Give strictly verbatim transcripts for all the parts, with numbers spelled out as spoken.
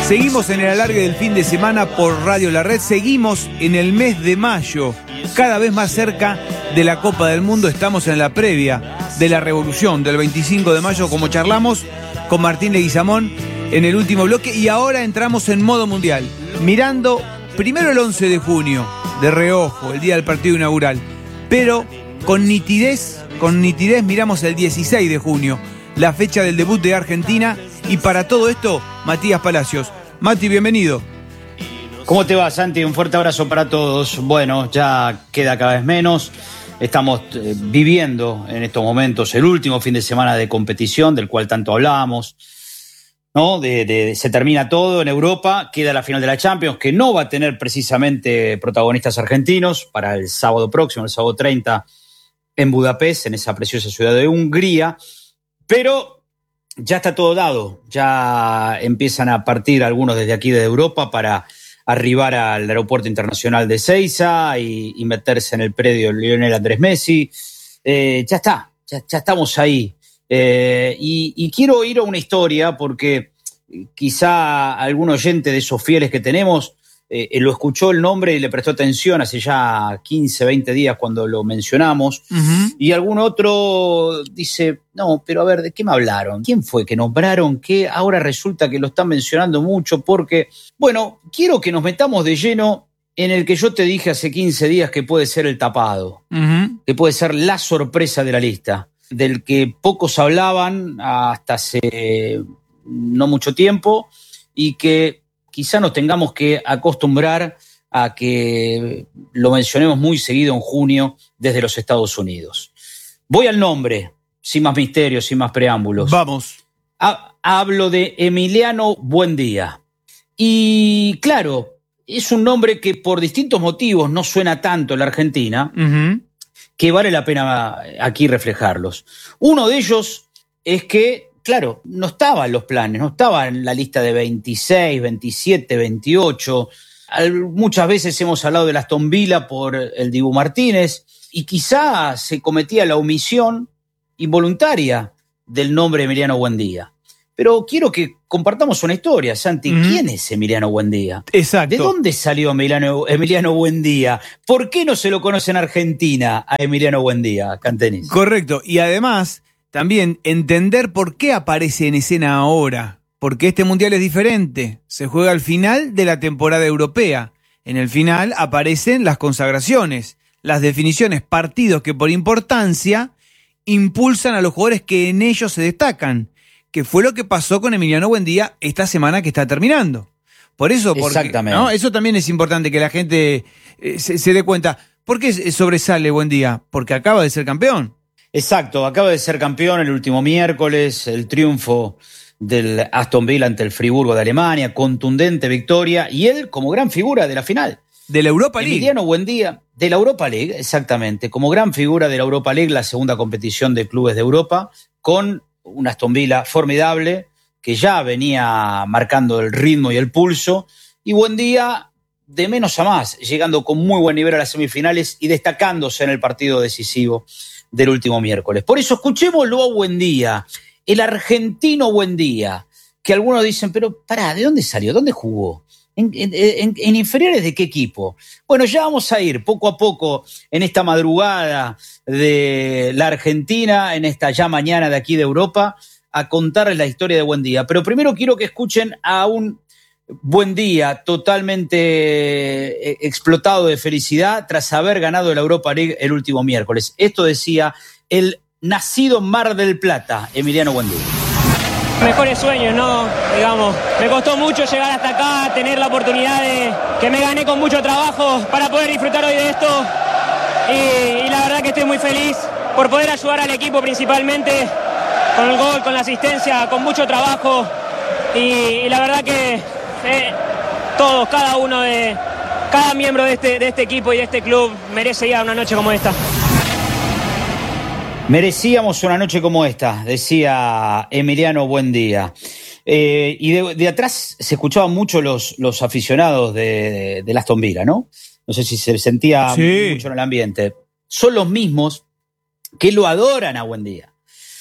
Seguimos en el alargue del fin de semana por Radio La Red. Seguimos en el mes de mayo, cada vez más cerca de la Copa del Mundo. Estamos en la previa de la revolución del veinticinco de mayo, como charlamos con Martín Leguizamón en el último bloque. Y ahora entramos en modo mundial, mirando primero el once de junio, de reojo, el día del partido inaugural. Pero con nitidez, con nitidez miramos el dieciséis de junio, la fecha del debut de Argentina. Y para todo esto, Matías Palacios. Mati, bienvenido. ¿Cómo te va, Santi? Un fuerte abrazo para todos. Bueno, ya queda cada vez menos. Estamos eh, viviendo en estos momentos el último fin de semana de competición, del cual tanto hablábamos, ¿no? De, de, se termina todo en Europa, queda la final de la Champions, que no va a tener precisamente protagonistas argentinos para el sábado próximo, el sábado treinta, en Budapest, en esa preciosa ciudad de Hungría. Pero ya está todo dado, ya empiezan a partir algunos desde aquí, desde Europa, para arribar al aeropuerto internacional de Ezeiza y, y meterse en el predio Lionel Andrés Messi. Eh, ya está, ya, ya estamos ahí. Eh, y, y quiero ir a una historia porque quizá algún oyente de esos fieles que tenemos eh, lo escuchó el nombre y le prestó atención hace ya quince, veinte días cuando lo mencionamos. Uh-huh. Y algún otro dice, no, pero a ver, ¿de qué me hablaron? ¿Quién fue que nombraron? Que ahora resulta que lo están mencionando mucho porque, bueno, quiero que nos metamos de lleno en el que yo te dije hace quince días que puede ser el tapado, uh-huh. que puede ser la sorpresa de la lista, del que pocos hablaban hasta hace no mucho tiempo y que quizá nos tengamos que acostumbrar a que lo mencionemos muy seguido en junio desde los Estados Unidos. Voy al nombre, sin más misterios, sin más preámbulos. Vamos. Ha- hablo de Emiliano Buendía. Y claro, es un nombre que por distintos motivos no suena tanto en la Argentina, uh-huh. que vale la pena aquí reflejarlos. Uno de ellos es que, claro, no estaba en los planes, no estaba en la lista de veintiséis, veintisiete, veintiocho. Muchas veces hemos hablado de Aston Villa por el Dibu Martínez y quizá se cometía la omisión involuntaria del nombre Emiliano Buendía. Pero quiero que compartamos una historia, Santi. Mm. ¿Quién es Emiliano Buendía? Exacto. ¿De dónde salió Emiliano, Emiliano Buendía? ¿Por qué no se lo conoce en Argentina a Emiliano Buendía, Cantenis? Correcto. Y además, también entender por qué aparece en escena ahora. Porque este mundial es diferente. Se juega al final de la temporada europea. En el final aparecen las consagraciones, las definiciones, partidos que por importancia impulsan a los jugadores que en ellos se destacan. Que fue lo que pasó con Emiliano Buendía esta semana que está terminando. Por eso, porque, exactamente. ¿no? Eso también es importante que la gente eh, se, se dé cuenta. ¿Por qué sobresale Buendía? Porque acaba de ser campeón. Exacto, acaba de ser campeón el último miércoles, el triunfo del Aston Villa ante el Friburgo de Alemania, contundente victoria, y él como gran figura de la final. De la Europa League. Emiliano Buendía, de la Europa League, exactamente, como gran figura de la Europa League, la segunda competición de clubes de Europa, con un Aston Villa formidable, que ya venía marcando el ritmo y el pulso, y Buendía de menos a más, llegando con muy buen nivel a las semifinales y destacándose en el partido decisivo del último miércoles. Por eso escuchémoslo a Buendía, el argentino Buendía, que algunos dicen, pero pará, ¿de dónde salió? ¿Dónde jugó? ¿En, en, en, en inferiores de qué equipo? Bueno, ya vamos a ir poco a poco en esta madrugada de la Argentina, en esta ya mañana de aquí de Europa, a contarles la historia de Buendía. Pero primero quiero que escuchen a un Buendía totalmente explotado de felicidad tras haber ganado la Europa League el último miércoles. Esto decía el nacido en Mar del Plata, Emiliano Buendía. Mejores sueños, ¿no? Digamos, me costó mucho llegar hasta acá, tener la oportunidad de que me gané con mucho trabajo para poder disfrutar hoy de esto. Y, y la verdad que estoy muy feliz por poder ayudar al equipo principalmente con el gol, con la asistencia, con mucho trabajo. Y, y la verdad que eh, todos, cada uno de, cada miembro de este, de este equipo y de este club merece ya una noche como esta. Merecíamos una noche como esta, decía Emiliano Buendía. Eh, y de, de atrás se escuchaban mucho los, los aficionados de, de Aston Villa, ¿no? No sé si se sentía sí. mucho en el ambiente. Son los mismos que lo adoran a Buendía.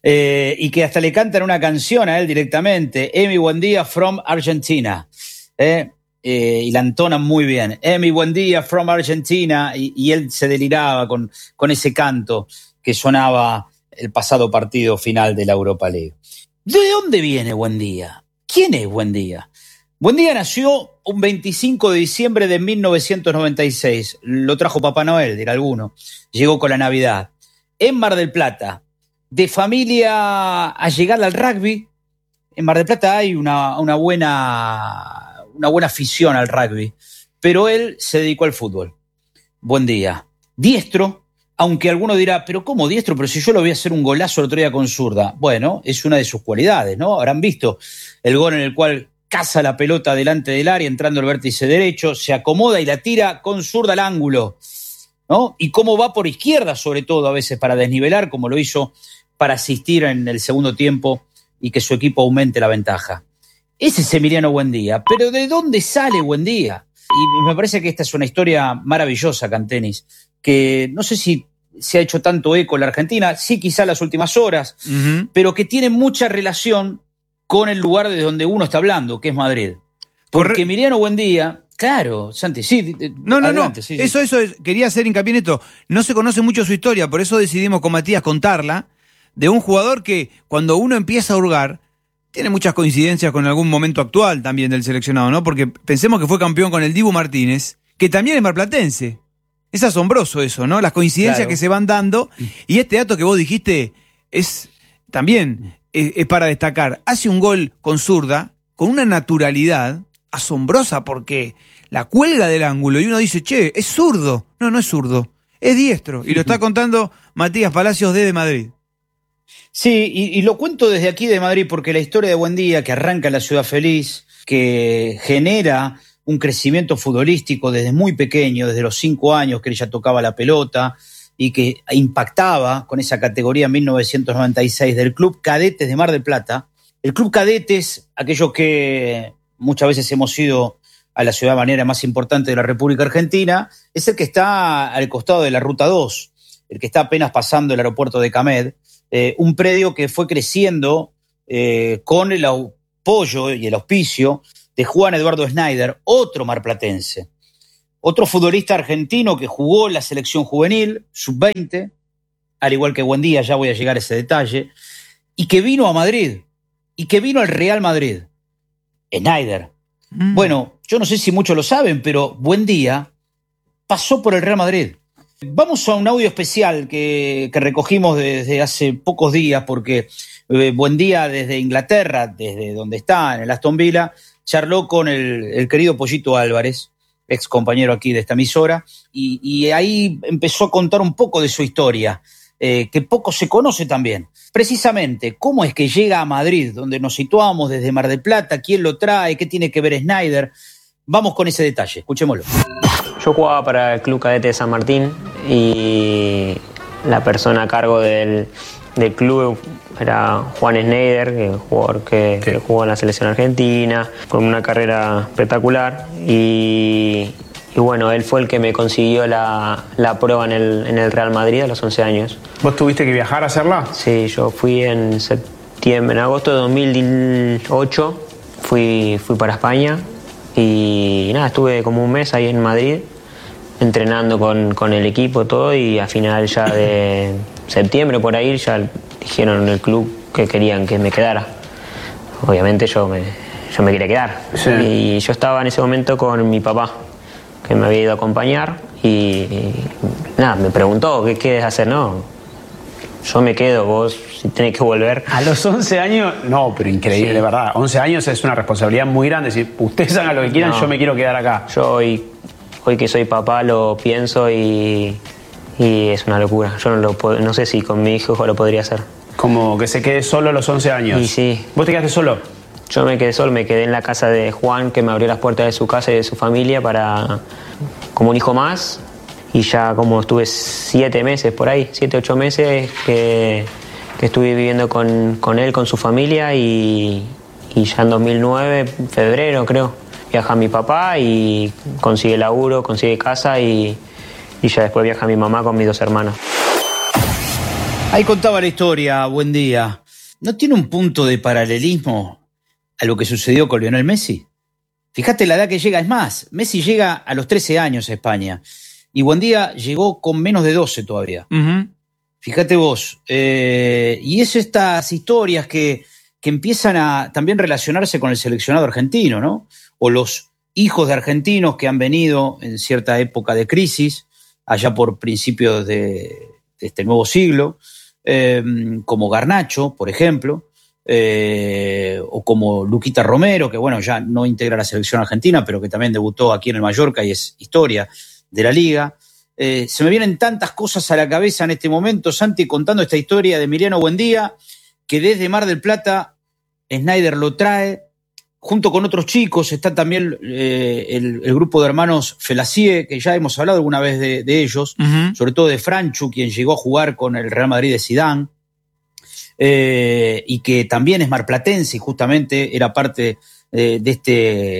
Eh, y que hasta le cantan una canción a él directamente, Emi, buen día, from Argentina. Eh, eh, y la entonan muy bien. Emi, buen día, from Argentina. Y, y él se deliraba con, con ese canto que sonaba el pasado partido final de la Europa League. ¿De dónde viene Buen Día? ¿Quién es Buen Día? Buen Día nació un veinticinco de diciembre de mil novecientos noventa y seis. Lo trajo Papá Noel, dirá alguno. Llegó con la Navidad. En Mar del Plata. De familia allegada al rugby. En Mar del Plata hay una, una, buena, una buena afición al rugby, pero él se dedicó al fútbol. Buen Día. Diestro, aunque alguno dirá, pero ¿cómo diestro? Pero si yo lo vi hacer un golazo el otro día con zurda. Bueno, es una de sus cualidades, ¿no? Habrán visto el gol en el cual caza la pelota delante del área, entrando al vértice derecho, se acomoda y la tira con zurda al ángulo, ¿no? Y cómo va por izquierda, sobre todo, a veces para desnivelar, como lo hizo para asistir en el segundo tiempo y que su equipo aumente la ventaja. Ese es Emiliano Buendía. Pero ¿de dónde sale Buendía? Y me parece que esta es una historia maravillosa, Cantenis, que no sé si se ha hecho tanto eco en la Argentina, sí quizá las últimas horas, uh-huh. pero que tiene mucha relación con el lugar de donde uno está hablando, que es Madrid. Porque Corre- Emiliano Buendía, claro, Santi, sí. No, no, adelante, no, sí, eso, sí. eso, es, quería hacer hincapié en esto. No se conoce mucho su historia, por eso decidimos con Matías contarla, de un jugador que cuando uno empieza a hurgar, tiene muchas coincidencias con algún momento actual también del seleccionado, ¿no? Porque pensemos que fue campeón con el Dibu Martínez, que también es marplatense. Es asombroso eso, ¿no? Las coincidencias claro. que se van dando. Y este dato que vos dijiste es también es, es para destacar. Hace un gol con zurda, con una naturalidad asombrosa, porque la cuelga del ángulo y uno dice, che, es zurdo. No, no es zurdo, es diestro. Y lo está contando Matías Palacios desde Madrid. Sí, y, y lo cuento desde aquí de Madrid porque la historia de Buendía, que arranca en la Ciudad Feliz, que genera un crecimiento futbolístico desde muy pequeño, desde los cinco años que él ya tocaba la pelota y que impactaba con esa categoría en mil novecientos noventa y seis del Club Cadetes de Mar del Plata. El Club Cadetes, aquellos que muchas veces hemos ido a la ciudad balnearia más importante de la República Argentina, es el que está al costado de la Ruta dos, el que está apenas pasando el aeropuerto de Camed, eh, un predio que fue creciendo eh, con el apoyo y el auspicio de Juan Eduardo Schneider, otro marplatense, otro futbolista argentino que jugó en la selección juvenil, sub veinte, al igual que Buendía, ya voy a llegar a ese detalle, y que vino a Madrid, y que vino al Real Madrid, Schneider. Mm. Bueno, yo no sé si muchos lo saben, pero Buendía pasó por el Real Madrid. Vamos a un audio especial que, que recogimos desde hace pocos días, porque eh, Buendía desde Inglaterra, desde donde está, en el Aston Villa, charló con el, el querido Pollito Álvarez, ex compañero aquí de esta emisora, y, y ahí empezó a contar un poco de su historia, eh, que poco se conoce también. Precisamente, cómo es que llega a Madrid, donde nos situamos desde Mar del Plata, quién lo trae, qué tiene que ver Schneider. Vamos con ese detalle, escuchémoslo. Yo jugaba para el Club Cadete de San Martín y la persona a cargo del, del club era Juan Schneider, que es un jugador que, que jugó en la selección argentina, con una carrera espectacular. Y, y bueno, él fue el que me consiguió la, la prueba en el, en el Real Madrid a los once años. ¿Vos tuviste que viajar a hacerla? Sí, yo fui en septiembre, en agosto de dos mil ocho, fui, fui para España y nada, estuve como un mes ahí en Madrid entrenando con, con el equipo todo, y a final ya de septiembre por ahí ya dijeron en el club que querían que me quedara. Obviamente yo me, yo me quería quedar. Sí. Y yo estaba en ese momento con mi papá, que me había ido a acompañar, y, y nada, me preguntó, ¿qué quieres hacer? No, yo me quedo, vos si tenés que volver. A los once años, no, pero increíble, sí. De verdad. once años es una responsabilidad muy grande. Si ustedes hagan lo que quieran, no, yo me quiero quedar acá. Yo hoy, hoy que soy papá lo pienso y, y es una locura. Yo no, lo puedo, no sé si con mi hijo lo podría hacer. Como que se quede solo a los once años. Y sí. ¿Vos te quedaste solo? Yo me quedé solo, me quedé en la casa de Juan, que me abrió las puertas de su casa y de su familia para como un hijo más. Y ya como estuve siete meses por ahí, siete, ocho meses que, que estuve viviendo con, con él, con su familia, y, y ya en dos mil nueve, febrero creo, viaja mi papá y consigue laburo, consigue casa, y, y ya después viaja mi mamá con mis dos hermanos. Ahí contaba la historia, buen día. ¿No tiene un punto de paralelismo a lo que sucedió con Lionel Messi? Fíjate la edad que llega, es más, Messi llega a los trece años a España y Buendía llegó con menos de doce todavía. Uh-huh. Fíjate vos, eh, y es estas historias que, que empiezan a también relacionarse con el seleccionado argentino, ¿no? O los hijos de argentinos que han venido en cierta época de crisis, allá por principios de, de este nuevo siglo, eh, como Garnacho, por ejemplo, eh, o como Luquita Romero, que bueno, ya no integra la selección argentina, pero que también debutó aquí en el Mallorca y es historia de la liga. Eh, se me vienen tantas cosas a la cabeza en este momento, Santi, contando esta historia de Emiliano Buendía, que desde Mar del Plata Snyder lo trae, junto con otros chicos. Está también eh, el, el grupo de hermanos Felacie, que ya hemos hablado alguna vez de, de ellos, uh-huh. sobre todo de Franchu, quien llegó a jugar con el Real Madrid de Zidane, eh, y que también es marplatense y justamente era parte eh, de este...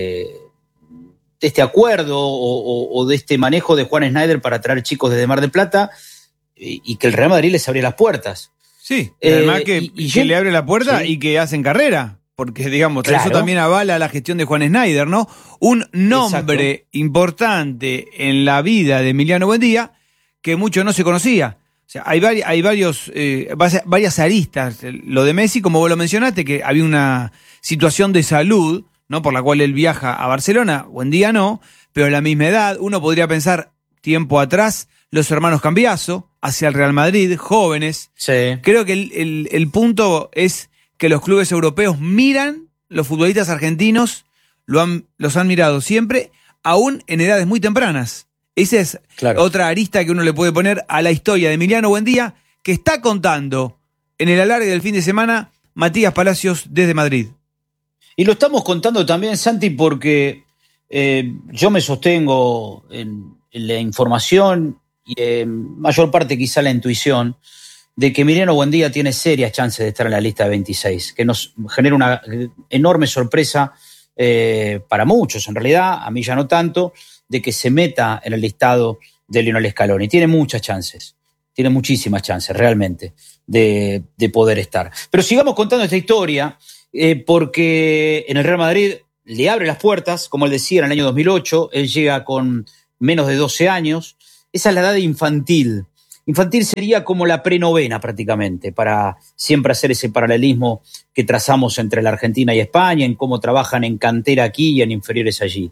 de este acuerdo o, o, o de este manejo de Juan Snyder para traer chicos desde Mar del Plata y, y que el Real Madrid les abría las puertas. Sí, además eh, que, y, y que yo, le abre la puerta sí. y que hacen carrera, porque digamos, claro. eso también avala la gestión de Juan Snyder, ¿no? Un nombre Exacto. importante en la vida de Emiliano Buendía que mucho no se conocía. O sea, hay, vari, hay varios, eh, varias aristas. Lo de Messi, como vos lo mencionaste, que había una situación de salud, ¿no? Por la cual él viaja a Barcelona, Buendía no, pero a la misma edad, uno podría pensar, tiempo atrás, los hermanos Cambiaso, hacia el Real Madrid, jóvenes. Sí. Creo que el, el, el punto es que los clubes europeos miran los futbolistas argentinos, lo han, los han mirado siempre, aún en edades muy tempranas. Esa es claro. otra arista que uno le puede poner a la historia de Emiliano Buendía, que está contando en el alargue del fin de semana Matías Palacios desde Madrid. Y lo estamos contando también, Santi, porque eh, yo me sostengo en, en la información y en mayor parte quizá la intuición de que Emiliano Buendía tiene serias chances de estar en la lista de veintiséis, que nos genera una enorme sorpresa eh, para muchos, en realidad, a mí ya no tanto, de que se meta en el listado de Lionel Scaloni. Tiene muchas chances, tiene muchísimas chances realmente de, de poder estar. Pero sigamos contando esta historia, eh, porque en el Real Madrid le abre las puertas, como él decía, en el año dos mil ocho, él llega con menos de doce años, esa es la edad de infantil. Infantil sería como la prenovena prácticamente, para siempre hacer ese paralelismo que trazamos entre la Argentina y España, en cómo trabajan en cantera aquí y en inferiores allí.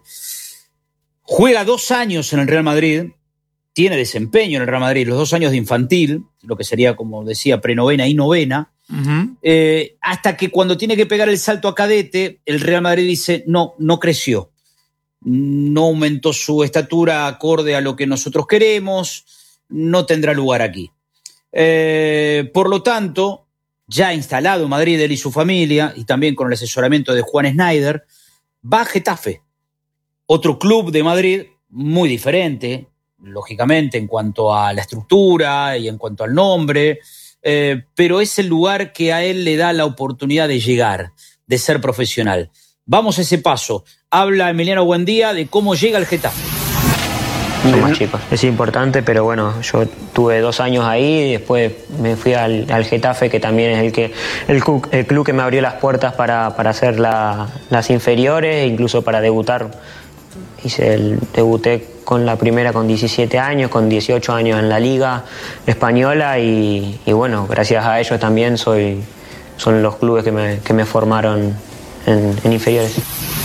Juega dos años en el Real Madrid, tiene desempeño en el Real Madrid, los dos años de infantil, lo que sería, como decía, prenovena y novena, uh-huh. eh, hasta que cuando tiene que pegar el salto a cadete, el Real Madrid dice, no, no creció, no aumentó su estatura acorde a lo que nosotros queremos, no tendrá lugar aquí. Eh, por lo tanto, ya instalado en Madrid él y su familia, y también con el asesoramiento de Juan Snyder, va a Getafe, otro club de Madrid muy diferente, lógicamente, en cuanto a la estructura y en cuanto al nombre, eh, pero es el lugar que a él le da la oportunidad de llegar, de ser profesional. Vamos a ese paso. Habla Emiliano Buendía de cómo llega al Getafe. Son más chicos, es importante, pero bueno, yo tuve dos años ahí y después me fui al, al Getafe, que también es el que el, el club que me abrió las puertas para, para hacer la, las inferiores e incluso para debutar. Hice el, debuté con la primera con diecisiete años, con dieciocho años en la Liga Española y, y bueno, gracias a ellos también soy, son los clubes que me, que me formaron en, en inferiores.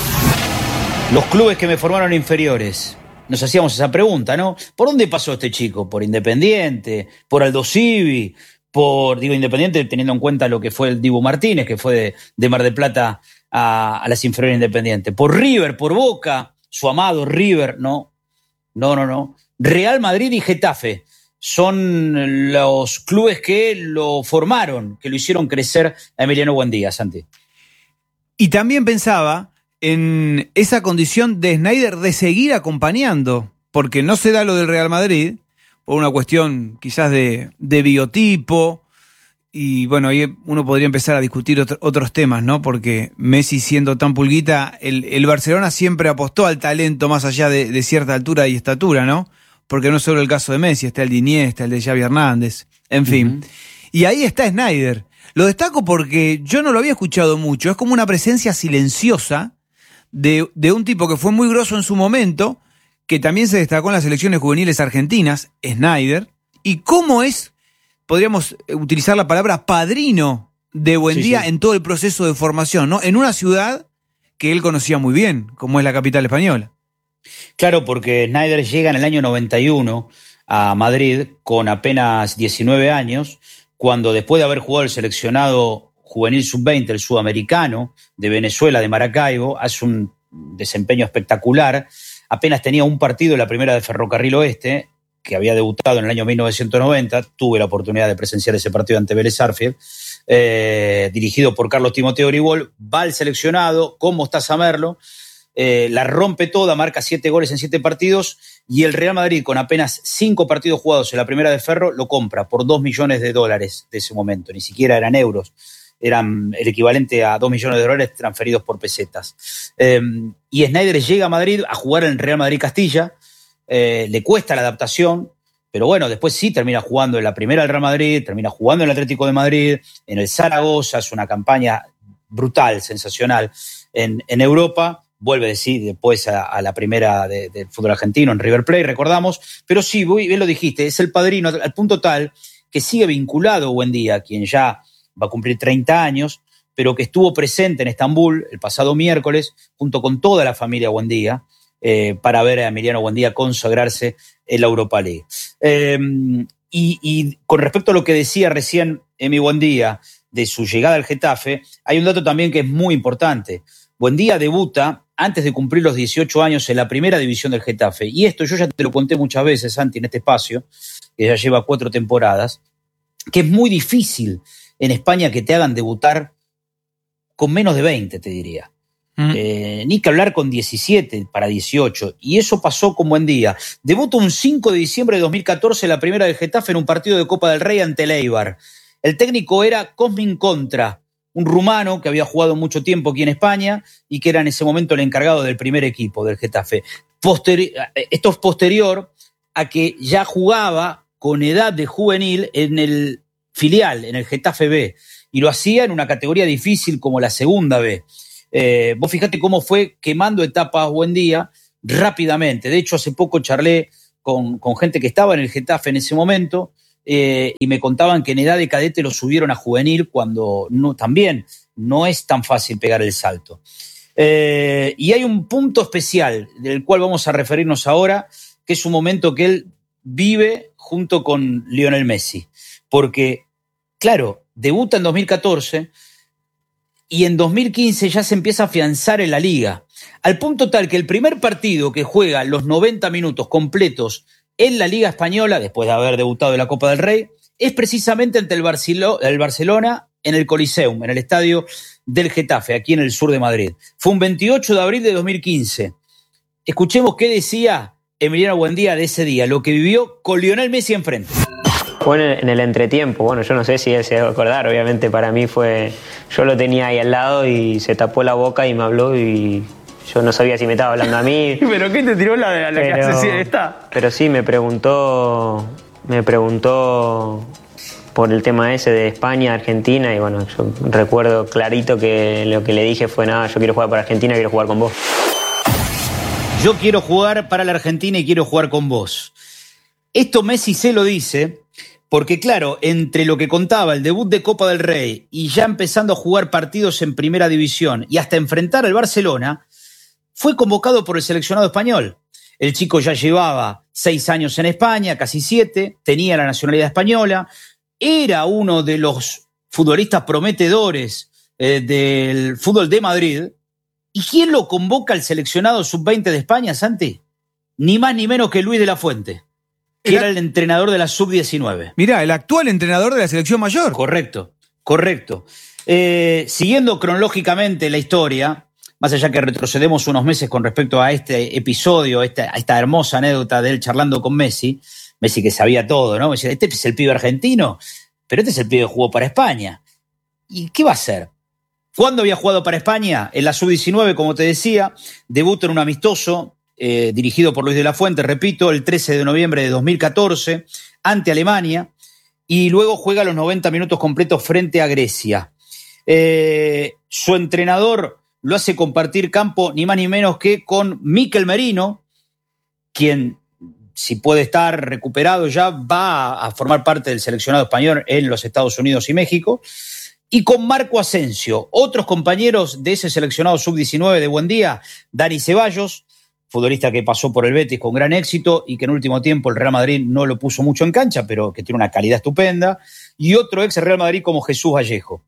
Los clubes que me formaron en inferiores. Nos hacíamos esa pregunta, ¿no? ¿Por dónde pasó este chico? ¿Por Independiente? ¿Por Aldo Civi? Por, digo, Independiente teniendo en cuenta lo que fue el Dibu Martínez, que fue de, de Mar del Plata a, a las inferiores Independiente. ¿Por River? ¿Por Boca? Su amado River, no, no, no, no. Real Madrid y Getafe son los clubes que lo formaron, que lo hicieron crecer a Emiliano Buendía, Santi. Y también pensaba en esa condición de Snyder de seguir acompañando, porque no se da lo del Real Madrid, por una cuestión quizás de, de biotipo, y bueno, ahí uno podría empezar a discutir otro, otros temas, ¿no? Porque Messi siendo tan pulguita, el, el Barcelona siempre apostó al talento más allá de, de cierta altura y estatura, ¿no? Porque no es solo el caso de Messi, está el de Iniesta, el de Xavi Hernández, en fin. Uh-huh. Y ahí está Sneijder. Lo destaco porque yo no lo había escuchado mucho. Es como una presencia silenciosa de, de un tipo que fue muy grosso en su momento, que también se destacó en las selecciones juveniles argentinas, Sneijder. Y cómo es, podríamos utilizar la palabra padrino de Buendía sí, sí. en todo el proceso de formación, ¿no? En una ciudad que él conocía muy bien, como es la capital española. Claro, porque Sneijder llega en el año noventa y uno a Madrid con apenas diecinueve años, cuando después de haber jugado el seleccionado juvenil sub veinte, el sudamericano de Venezuela, de Maracaibo, hace un desempeño espectacular. Apenas tenía un partido en la primera de Ferrocarril Oeste, que había debutado en el año mil novecientos noventa. Tuve la oportunidad de presenciar ese partido ante Vélez Sarsfield, eh, dirigido por Carlos Timoteo Gribol. Va al seleccionado con Mostaza Merlo, eh, la rompe toda, marca siete goles en siete partidos, y el Real Madrid, con apenas cinco partidos jugados en la primera de Ferro, lo compra por dos millones de dólares de ese momento. Ni siquiera eran euros, eran el equivalente a dos millones de dólares transferidos por pesetas. Eh, y Sneijder llega a Madrid a jugar en el Real Madrid Castilla. Eh, le cuesta la adaptación, pero bueno, después sí termina jugando en la primera del Real Madrid, termina jugando en el Atlético de Madrid, en el Zaragoza, es una campaña brutal, sensacional en, en Europa. Vuelve sí, después a, a la primera de, del fútbol argentino en River Plate, recordamos, pero sí, bien lo dijiste, es el padrino al punto tal que sigue vinculado Buendía, quien ya va a cumplir treinta años, pero que estuvo presente en Estambul el pasado miércoles junto con toda la familia Buendía, eh, para ver a Emiliano Buendía consagrarse en la Europa League. Eh, y, y con respecto a lo que decía recién Emi Buendía de su llegada al Getafe, hay un dato también que es muy importante. Buendía debuta antes de cumplir los dieciocho años en la primera división del Getafe. Y esto yo ya te lo conté muchas veces, Santi, en este espacio, que ya lleva cuatro temporadas, que es muy difícil en España que te hagan debutar con menos de veinte, te diría. Mm. Eh, ni que hablar con diecisiete para dieciocho. Y eso pasó con Buendía. Debuta un cinco de diciembre de dos mil catorce en la primera del Getafe en un partido de Copa del Rey ante el Eibar. El técnico era Cosmin Contra, un rumano que había jugado mucho tiempo aquí en España y que era en ese momento el encargado del primer equipo del Getafe. Posteri- esto es posterior a que ya jugaba con edad de juvenil en el filial, en el Getafe B, y lo hacía en una categoría difícil como la segunda B. Eh, vos fíjate cómo fue quemando etapas Buendía rápidamente. De hecho, hace poco charlé con, con gente que estaba en el Getafe en ese momento, Eh, y me contaban que en edad de cadete lo subieron a juvenil cuando no, también no es tan fácil pegar el salto. Eh, y hay un punto especial del cual vamos a referirnos ahora, que es un momento que él vive junto con Lionel Messi. Porque, claro, debuta en dos mil catorce y en dos mil quince ya se empieza a afianzar en la liga. Al punto tal que el primer partido que juega los noventa minutos completos en la Liga Española, después de haber debutado en la Copa del Rey, es precisamente ante el, Barcelo- el Barcelona en el Coliseum, en el estadio del Getafe, aquí en el sur de Madrid. Fue un veintiocho de abril de dos mil quince. Escuchemos qué decía Emiliano Buendía de ese día, lo que vivió con Lionel Messi enfrente. Fue en el entretiempo, bueno, yo no sé si él se va a acordar, obviamente para mí fue, yo lo tenía ahí al lado y se tapó la boca y me habló y yo no sabía si me estaba hablando a mí. ¿Pero qué te tiró la, la pero, clase esta? Pero sí, me preguntó, me preguntó por el tema ese de España, Argentina, y bueno, yo recuerdo clarito que lo que le dije fue, nada, yo quiero jugar para Argentina, quiero jugar con vos. Yo quiero jugar para la Argentina y quiero jugar con vos. Esto Messi se lo dice porque, claro, entre lo que contaba el debut de Copa del Rey y ya empezando a jugar partidos en Primera División y hasta enfrentar al Barcelona, fue convocado por el seleccionado español. El chico ya llevaba seis años en España, casi siete, tenía la nacionalidad española, era uno de los futbolistas prometedores eh, del fútbol de Madrid. ¿Y quién lo convoca al seleccionado sub veinte de España, Santi? Ni más ni menos que Luis de la Fuente, que era, era el entrenador de la sub diecinueve. Mirá, el actual entrenador de la selección mayor. Correcto, correcto. Eh, siguiendo cronológicamente la historia, más allá que retrocedemos unos meses con respecto a este episodio, esta, a esta hermosa anécdota de él charlando con Messi, Messi que sabía todo, ¿no? Decía, este es el pibe argentino, pero este es el pibe que jugó para España. ¿Y qué va a hacer? ¿Cuándo había jugado para España? En la sub diecinueve, como te decía, debuta en un amistoso eh, dirigido por Luis de la Fuente, repito, el trece de noviembre de dos mil catorce, ante Alemania. y luego juega los noventa minutos completos frente a Grecia. Eh, su entrenador lo hace compartir campo ni más ni menos que con Mikel Merino, quien, si puede estar recuperado ya, va a formar parte del seleccionado español en los Estados Unidos y México, y con Marco Asensio, otros compañeros de ese seleccionado sub diecinueve de Buendía, Dani Ceballos, futbolista que pasó por el Betis con gran éxito y que en último tiempo el Real Madrid no lo puso mucho en cancha, pero que tiene una calidad estupenda, y otro ex Real Madrid como Jesús Vallejo.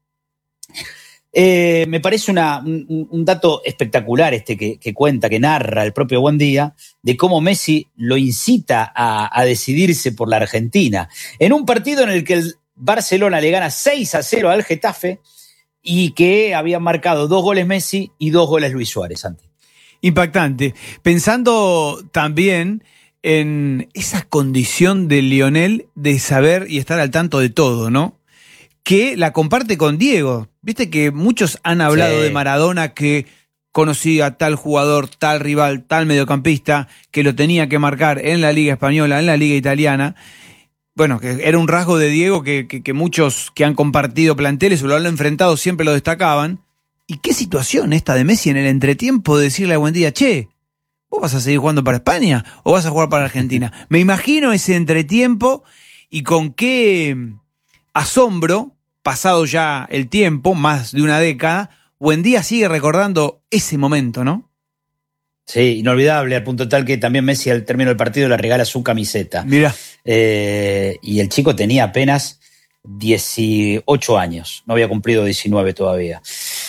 Eh, me parece una, un, un dato espectacular este que, que cuenta, que narra el propio Buendía, de cómo Messi lo incita a, a decidirse por la Argentina, en un partido en el que el Barcelona le gana seis a cero al Getafe y que habían marcado dos goles Messi y dos goles Luis Suárez, Santi. Impactante. Pensando también en esa condición de Lionel de saber y estar al tanto de todo, ¿no? Que la comparte con Diego. Viste que muchos han hablado sí. de Maradona, que conocía a tal jugador, tal rival, tal mediocampista, que lo tenía que marcar en la Liga Española, en la Liga Italiana. Bueno, que era un rasgo de Diego que, que, que muchos que han compartido planteles o lo han enfrentado siempre lo destacaban. ¿Y qué situación esta de Messi en el entretiempo de decirle a Buendía, che, ¿vos vas a seguir jugando para España o vas a jugar para Argentina? Me imagino ese entretiempo y con qué asombro, pasado ya el tiempo, más de una década, Buendía sigue recordando ese momento, ¿no? Sí, inolvidable, al punto tal que también Messi al término del partido le regala su camiseta. Mira. Eh, y el chico tenía apenas dieciocho años, no había cumplido diecinueve todavía.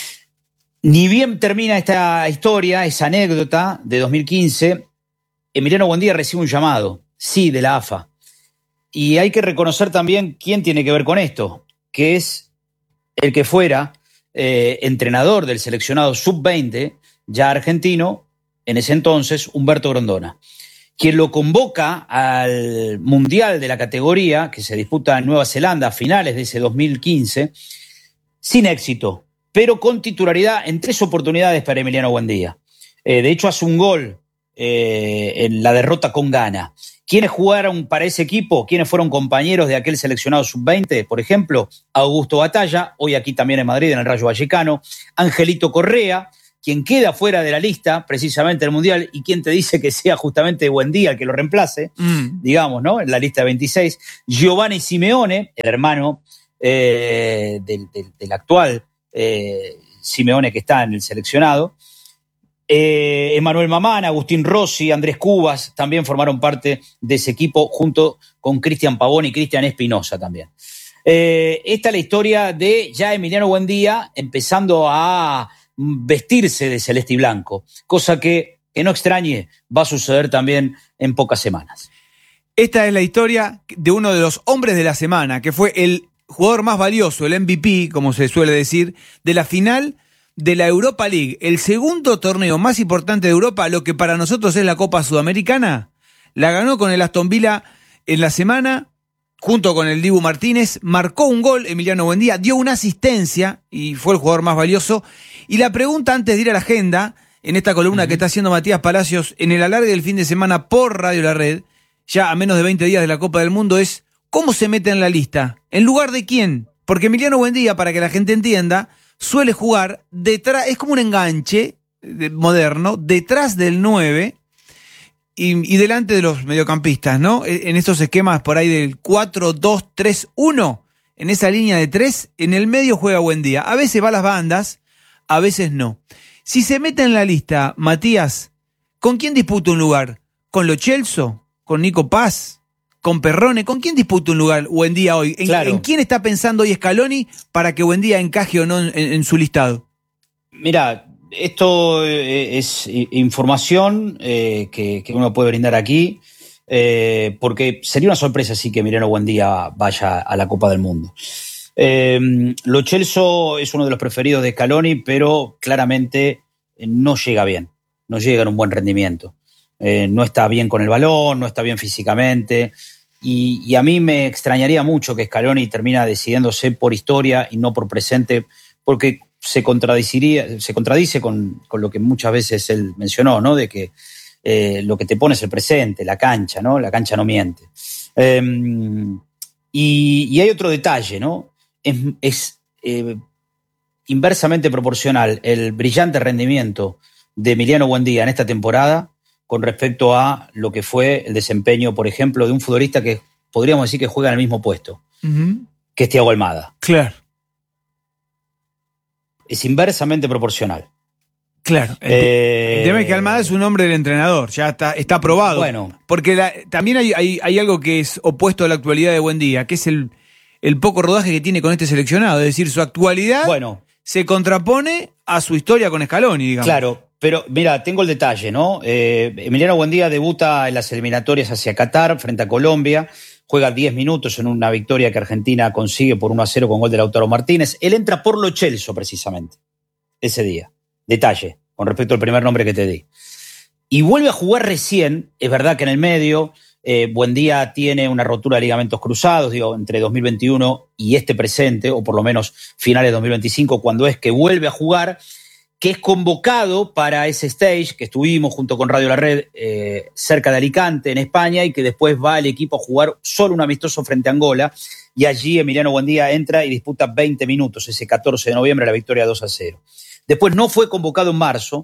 Ni bien termina esta historia, esa anécdota de dos mil quince, Emiliano Buendía recibe un llamado, sí, de la A F A. Y hay que reconocer también quién tiene que ver con esto, que es el que fuera eh, entrenador del seleccionado sub veinte, ya argentino, en ese entonces, Humberto Grondona, quien lo convoca al Mundial de la categoría, que se disputa en Nueva Zelanda a finales de ese dos mil quince, sin éxito, pero con titularidad en tres oportunidades para Emiliano Buendía. Eh, de hecho, hace un gol eh, en la derrota con Ghana. ¿Quiénes jugaron para ese equipo? ¿Quiénes fueron compañeros de aquel seleccionado sub veinte? Por ejemplo, Augusto Batalla, hoy aquí también en Madrid, en el Rayo Vallecano. Angelito Correa, quien queda fuera de la lista, precisamente del Mundial, y quien te dice que sea justamente Buendía el que lo reemplace, mm. digamos, ¿no? En la lista de veintiséis. Giovanni Simeone, el hermano eh, del, del, del actual Eh, Simeone, que está en el seleccionado. eh, Emanuel Mamán, Agustín Rossi, Andrés Cubas también formaron parte de ese equipo junto con Cristian Pavón y Cristian Espinosa también. Eh, esta es la historia de ya Emiliano Buendía empezando a vestirse de celeste y blanco, cosa que, que no extrañe, va a suceder también en pocas semanas. Esta es la historia de uno de los hombres de la semana, que fue el jugador más valioso, el M V P, como se suele decir, de la final de la Europa League, el segundo torneo más importante de Europa, lo que para nosotros es la Copa Sudamericana. La ganó con el Aston Villa en la semana, junto con el Dibu Martínez, marcó un gol Emiliano Buendía, dio una asistencia y fue el jugador más valioso. Y la pregunta antes de ir a la agenda, en esta columna uh-huh. que está haciendo Matías Palacios en el alargue del fin de semana por Radio La Red, ya a menos de veinte días de la Copa del Mundo, es ¿cómo se mete en la lista? ¿En lugar de quién? Porque Emiliano Buendía, para que la gente entienda, suele jugar detrás, es como un enganche moderno, detrás del nueve y, y delante de los mediocampistas, ¿no? En estos esquemas por ahí del cuatro dos tres uno, en esa línea de tres, en el medio juega Buendía. A veces va a las bandas, a veces no. Si se mete en la lista, Matías, ¿con quién disputa un lugar? ¿Con Lo Celso? ¿Con Nico Paz? ¿Con Perrone? ¿Con quién disputa un lugar Buendía hoy? ¿En, claro. ¿En quién está pensando hoy Scaloni para que Buendía encaje o no en, en su listado? Mira, esto es información eh, que, que uno puede brindar aquí, eh, porque sería una sorpresa sí que Emiliano Buendía vaya a la Copa del Mundo. Eh, Lo Celso es uno de los preferidos de Scaloni, pero claramente no llega bien, no llega en un buen rendimiento. Eh, no está bien con el balón, no está bien físicamente, y, y a mí me extrañaría mucho que Scaloni termina decidiéndose por historia y no por presente, porque se contradiciría, se contradice con, con lo que muchas veces él mencionó, ¿no? De que eh, lo que te pone es el presente, la cancha, ¿no? La cancha no miente. Eh, Y, y hay otro detalle, ¿no? Es, es eh, inversamente proporcional el brillante rendimiento de Emiliano Buendía en esta temporada con respecto a lo que fue el desempeño, por ejemplo, de un futbolista que podríamos decir que juega en el mismo puesto, uh-huh. que es Thiago Almada. Claro. Es inversamente proporcional. Claro. El, eh, el tema es que Almada es un hombre del entrenador, ya está, está probado. Bueno. Porque la, también hay, hay, hay algo que es opuesto a la actualidad de Buendía, que es el, el poco rodaje que tiene con este seleccionado. Es decir, su actualidad bueno, se contrapone a su historia con Scaloni, digamos. Claro, pero mira, tengo el detalle, ¿no? Eh, Emiliano Buendía debuta en las eliminatorias hacia Qatar frente a Colombia. Juega diez minutos en una victoria que Argentina consigue por uno a cero con gol de Lautaro Martínez. Él entra por Lo Celso, precisamente, ese día. Detalle, con respecto al primer nombre que te di. Y vuelve a jugar recién, es verdad que en el medio, eh, Buendía tiene una rotura de ligamentos cruzados, digo, entre dos mil veintiuno y este presente, o por lo menos finales de dos mil veinticinco, cuando es que vuelve a jugar, que es convocado para ese stage que estuvimos junto con Radio La Red eh, cerca de Alicante, en España, y que después va el equipo a jugar solo un amistoso frente a Angola, y allí Emiliano Buendía entra y disputa veinte minutos, ese catorce de noviembre, la victoria dos a cero. Después no fue convocado en marzo,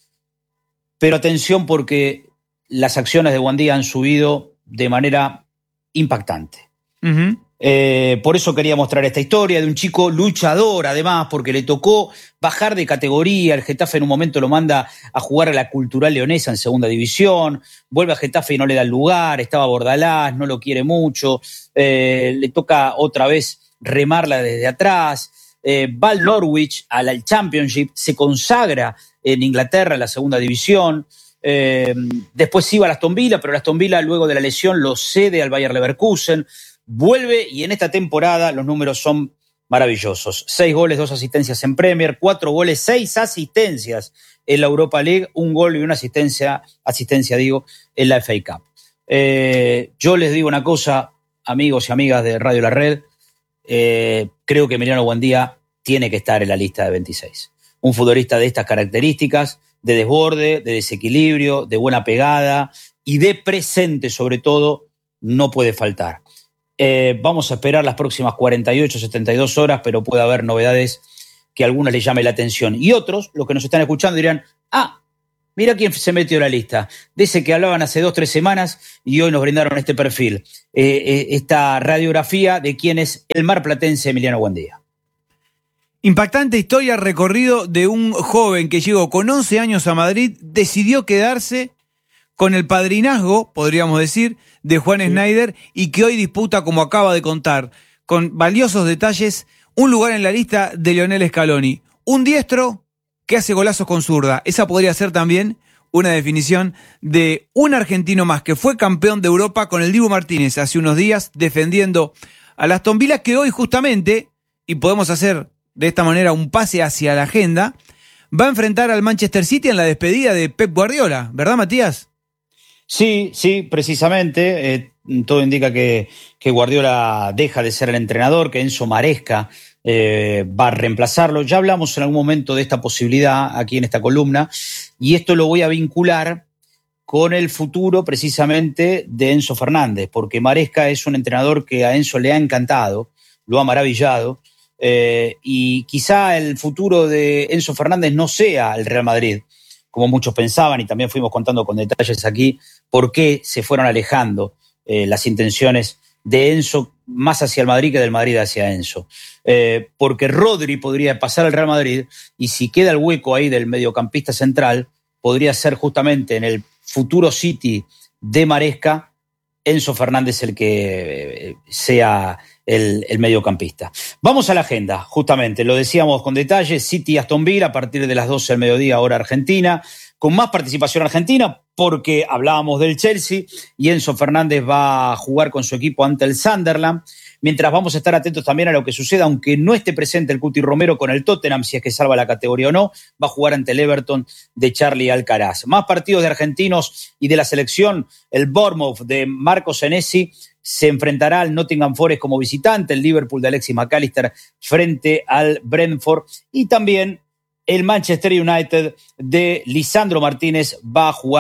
pero atención porque las acciones de Buendía han subido de manera impactante. Uh-huh. Eh, por eso quería mostrar esta historia de un chico luchador, además, porque le tocó bajar de categoría. El Getafe en un momento lo manda a jugar a la Cultural Leonesa en segunda división. Vuelve a Getafe y no le da el lugar. Estaba Bordalás, no lo quiere mucho. Eh, le toca otra vez remarla desde atrás. Eh, va al Norwich, al Championship, se consagra en Inglaterra en la segunda división. Eh, después iba a Aston Villa, pero Aston Villa luego de la lesión lo cede al Bayer Leverkusen. Vuelve y en esta temporada los números son maravillosos. Seis goles, dos asistencias en Premier, cuatro goles, seis asistencias en la Europa League, un gol y una asistencia, asistencia digo, en la F A Cup. Eh, yo les digo una cosa, amigos y amigas de Radio La Red, eh, creo que Emiliano Buendía tiene que estar en la lista de veintiséis. Un futbolista de estas características, de desborde, de desequilibrio, de buena pegada y de presente sobre todo, no puede faltar. Eh, vamos a esperar las próximas cuarenta y ocho, setenta y dos horas, pero puede haber novedades que a algunas les llame la atención. Y otros, los que nos están escuchando, dirán, ah, mira quién se metió en la lista. De ese que hablaban hace dos, tres semanas y hoy nos brindaron este perfil, eh, eh, esta radiografía de quién es el marplatense Emiliano Buendía. Impactante historia, recorrido de un joven que llegó con once años a Madrid, decidió quedarse con el padrinazgo, podríamos decir, de Juan sí. Snyder, y que hoy disputa, como acaba de contar, con valiosos detalles, un lugar en la lista de Lionel Scaloni. Un diestro que hace golazos con zurda. Esa podría ser también una definición de un argentino más que fue campeón de Europa con el Dibu Martínez hace unos días, defendiendo a las Aston Villa, que hoy justamente, y podemos hacer de esta manera un pase hacia la agenda, va a enfrentar al Manchester City en la despedida de Pep Guardiola, ¿verdad, Matías? Sí, sí, precisamente. Eh, todo indica que, que Guardiola deja de ser el entrenador, que Enzo Maresca eh, va a reemplazarlo. Ya hablamos en algún momento de esta posibilidad aquí en esta columna, y esto lo voy a vincular con el futuro precisamente de Enzo Fernández, porque Maresca es un entrenador que a Enzo le ha encantado, lo ha maravillado, eh, y quizá el futuro de Enzo Fernández no sea el Real Madrid, como muchos pensaban, y también fuimos contando con detalles aquí por qué se fueron alejando eh, las intenciones de Enzo más hacia el Madrid que del Madrid hacia Enzo. Eh, porque Rodri podría pasar al Real Madrid, y si queda el hueco ahí del mediocampista central, podría ser justamente en el futuro City de Maresca, Enzo Fernández el que eh, sea el, el mediocampista. Vamos a la agenda, justamente, lo decíamos con detalle, City Aston Villa a partir de las doce del mediodía, hora argentina, con más participación argentina, porque hablábamos del Chelsea y Enzo Fernández va a jugar con su equipo ante el Sunderland, mientras vamos a estar atentos también a lo que suceda, aunque no esté presente el Cuti Romero con el Tottenham, si es que salva la categoría o no, va a jugar ante el Everton de Charlie Alcaraz. Más partidos de argentinos y de la selección, el Bournemouth de Marco Senesi se enfrentará al Nottingham Forest como visitante, el Liverpool de Alexis McAllister frente al Brentford, y también el Manchester United de Lisandro Martínez va a jugar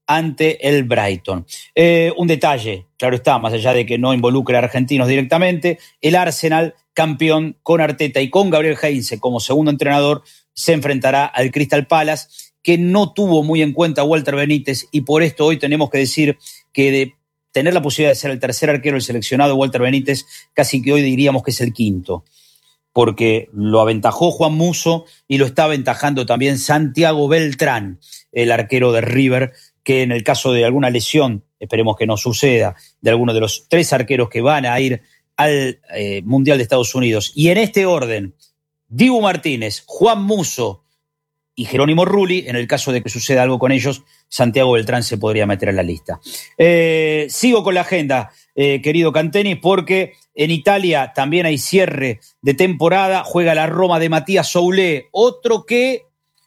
ante el Brighton. Eh, un detalle, claro está, más allá de que no involucre a argentinos directamente, el Arsenal, campeón con Arteta y con Gabriel Heinze como segundo entrenador, se enfrentará al Crystal Palace, que no tuvo muy en cuenta a Walter Benítez, y por esto hoy tenemos que decir que de tener la posibilidad de ser el tercer arquero del seleccionado Walter Benítez, casi que hoy diríamos que es el quinto, porque lo aventajó Juan Musso y lo está aventajando también Santiago Beltrán, el arquero de River, que en el caso de alguna lesión, esperemos que no suceda, de alguno de los tres arqueros que van a ir al eh, Mundial de Estados Unidos. Y en este orden, Dibu Martínez, Juan Musso y Jerónimo Rulli, en el caso de que suceda algo con ellos, Santiago Beltrán se podría meter en la lista. Eh, sigo con la agenda, eh, querido Canteni, porque en Italia también hay cierre de temporada, juega la Roma de Matías Soulé, otro que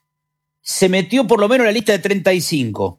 se metió por lo menos en la lista de treinta y cinco.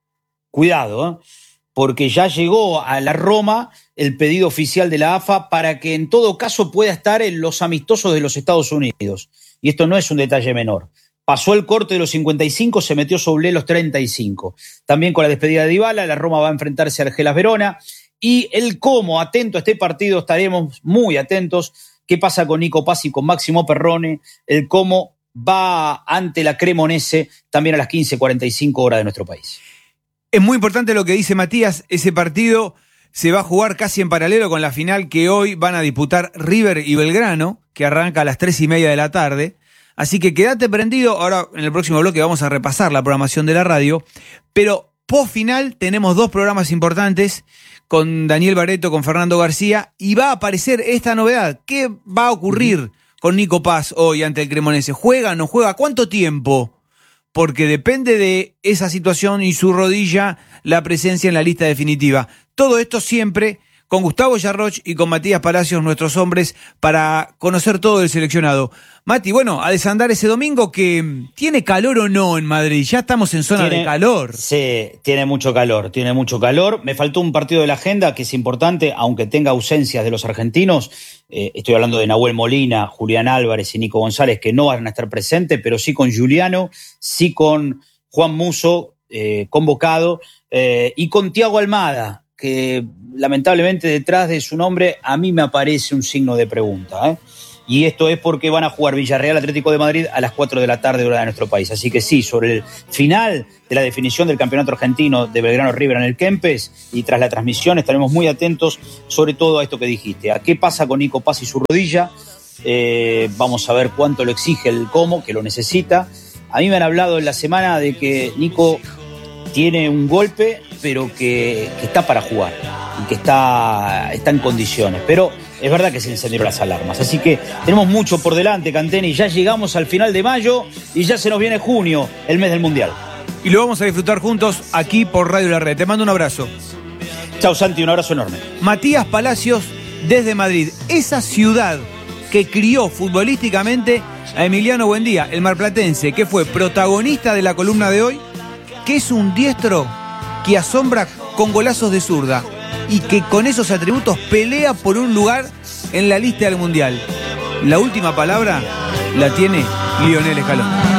Cuidado, ¿eh? Porque ya llegó a la Roma el pedido oficial de la A F A para que en todo caso pueda estar en los amistosos de los Estados Unidos. Y esto no es un detalle menor. Pasó el corte de los cincuenta y cinco, se metió Soulé los treinta y cinco. También con la despedida de Dybala, la Roma va a enfrentarse a Hellas Verona. Y el cómo, atento a este partido, estaremos muy atentos. ¿Qué pasa con Nico Paz y con Máximo Perrone? El cómo va ante la Cremonese también a las quince cuarenta y cinco horas de nuestro país. Es muy importante lo que dice Matías, ese partido se va a jugar casi en paralelo con la final que hoy van a disputar River y Belgrano, que arranca a las tres y media de la tarde. Así que quédate prendido, ahora en el próximo bloque vamos a repasar la programación de la radio, pero post final tenemos dos programas importantes con Daniel Barreto, con Fernando García, y va a aparecer esta novedad. ¿Qué va a ocurrir con Nico Paz hoy ante el Cremonese? ¿Juega o no juega? ¿Cuánto tiempo? Porque depende de esa situación y su rodilla la presencia en la lista definitiva. Todo esto siempre con Gustavo Yarroch y con Matías Palacios, nuestros hombres, para conocer todo el seleccionado. Mati, bueno, a desandar ese domingo, que ¿tiene calor o no en Madrid? Ya estamos en zona tiene, de calor. Sí, tiene mucho calor, tiene mucho calor. Me faltó un partido de la agenda que es importante, aunque tenga ausencias de los argentinos. Eh, estoy hablando de Nahuel Molina, Julián Álvarez y Nico González, que no van a estar presentes, pero sí con Giuliano, sí con Juan Musso, eh, convocado, eh, y con Thiago Almada, que lamentablemente detrás de su nombre a mí me aparece un signo de pregunta, ¿eh? Y esto es porque van a jugar Villarreal Atlético de Madrid a las cuatro de la tarde hora de nuestro país. Así que sí, sobre el final de la definición del campeonato argentino de Belgrano River en el Kempes y tras la transmisión estaremos muy atentos sobre todo a esto que dijiste, a qué pasa con Nico Paz y su rodilla. Eh, vamos a ver cuánto lo exige el Como, que lo necesita. A mí me han hablado en la semana de que Nico tiene un golpe, pero que, que está para jugar y que está, está en condiciones. Pero es verdad que se encendieron las alarmas. Así que tenemos mucho por delante, Canteni. Ya llegamos al final de mayo y ya se nos viene junio, el mes del Mundial. Y lo vamos a disfrutar juntos aquí por Radio La Red. Te mando un abrazo. Chao, Santi, un abrazo enorme. Matías Palacios desde Madrid, esa ciudad que crió futbolísticamente a Emiliano Buendía, el marplatense, que fue protagonista de la columna de hoy, que es un diestro que asombra con golazos de zurda y que con esos atributos pelea por un lugar en la lista del Mundial. La última palabra la tiene Lionel Scaloni.